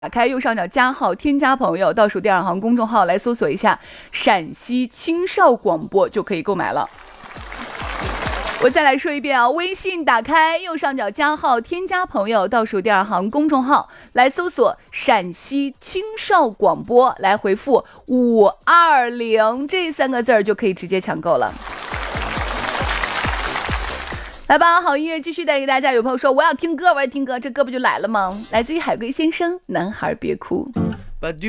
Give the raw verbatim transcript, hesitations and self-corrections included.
打开右上角加号，添加朋友，倒数第二行公众号来搜索一下陕西青少广播就可以购买了。我再来说一遍啊，微信打开右上角加号，添加朋友，倒数第二行公众号来搜索陕西青少广播，来回复五二零这三个字儿就可以直接抢购了。来吧，好音乐继续带给大家。有朋友说我要听歌，我要听歌，这歌不就来了吗？来自于海龟先生，男孩别哭。